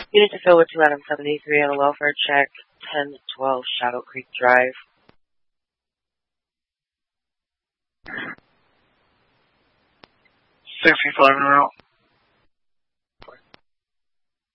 Unit to fill with 2 Adam 73 on a welfare check, 1012 Shadow Creek Drive. 65 en route.